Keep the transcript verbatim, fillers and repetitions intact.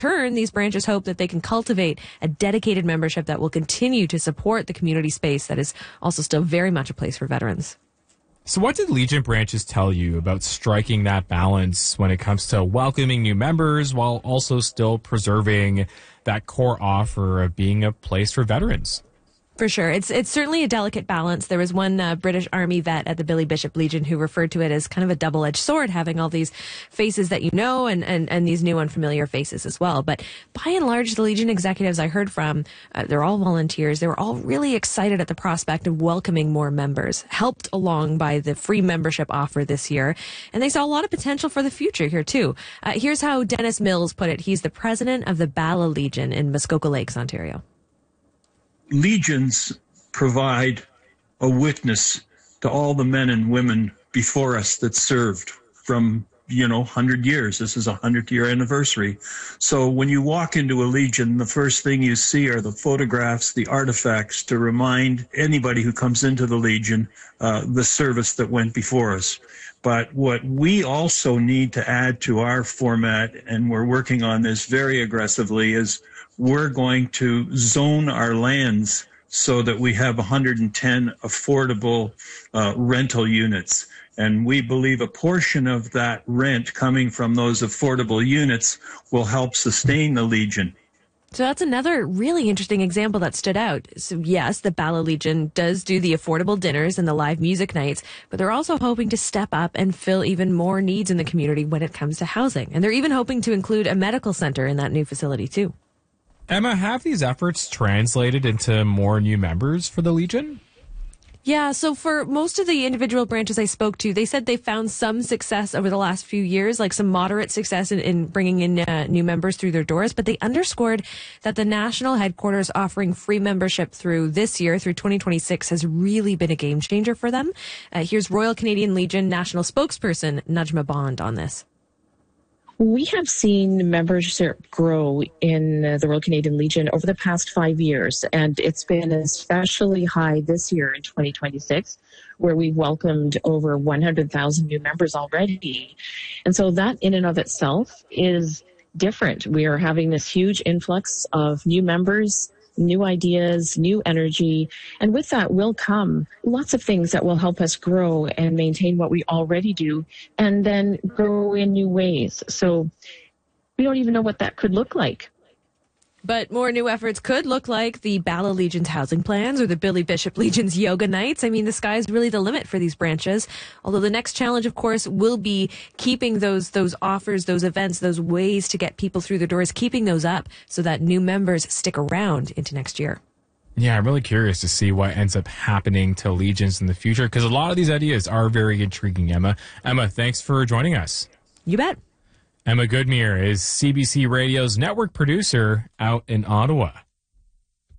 turn, these branches hope that they can cultivate a dedicated membership that will continue to support the community space that is also still very much a place for veterans. So what did Legion branches tell you about striking that balance when it comes to welcoming new members while also still preserving that core offer of being a place for veterans? For sure. It's it's certainly a delicate balance. There was one uh, British Army vet at the Billy Bishop Legion who referred to it as kind of a double-edged sword, having all these faces that you know and, and, and these new unfamiliar faces as well. But by and large, the Legion executives I heard from, uh, they're all volunteers. They were all really excited at the prospect of welcoming more members, helped along by the free membership offer this year. And they saw a lot of potential for the future here, too. Uh, here's how Dennis Mills put it. He's the president of the Bala Legion in Muskoka Lakes, Ontario. Legions provide a witness to all the men and women before us that served from, you know, one hundred years. This is a hundred-year anniversary. So when you walk into a Legion, the first thing you see are the photographs, the artifacts to remind anybody who comes into the Legion uh, the service that went before us. But what we also need to add to our format, and we're working on this very aggressively, is we're going to zone our lands so that we have one hundred ten affordable uh, rental units. And we believe a portion of that rent coming from those affordable units will help sustain the Legion. So that's another really interesting example that stood out. So yes, the Bala Legion does do the affordable dinners and the live music nights, but they're also hoping to step up and fill even more needs in the community when it comes to housing. And they're even hoping to include a medical center in that new facility too. Emma, have these efforts translated into more new members for the Legion? Yeah, so for most of the individual branches I spoke to, they said they found some success over the last few years, like some moderate success in, in bringing in uh, new members through their doors. But they underscored that the national headquarters offering free membership through this year, through twenty twenty-six, has really been a game changer for them. Uh, here's Royal Canadian Legion national spokesperson Najma Bond on this. We have seen membership grow in the Royal Canadian Legion over the past five years, and it's been especially high this year in twenty twenty-six, where we've welcomed over one hundred thousand new members already. And so that in and of itself is different. We are having this huge influx of new members, new ideas, new energy, and with that will come lots of things that will help us grow and maintain what we already do and then grow in new ways. So we don't even know what that could look like. But more new efforts could look like the Bala Legion's housing plans or the Billy Bishop Legion's yoga nights. I mean, the sky's really the limit for these branches. Although the next challenge, of course, will be keeping those those offers, those events, those ways to get people through the doors, keeping those up so that new members stick around into next year. Yeah, I'm really curious to see what ends up happening to Legions in the future, because a lot of these ideas are very intriguing, Emma. Emma, thanks for joining us. You bet. Emma Goodmere is C B C Radio's network producer out in Ottawa.